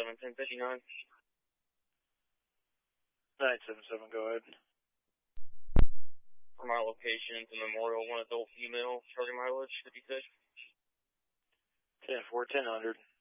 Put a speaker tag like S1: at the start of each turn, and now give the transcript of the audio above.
S1: 1059.
S2: 977, go ahead.
S1: For my location to Memorial, 1 adult female, starting mileage, 56.
S2: 10-4, 1000.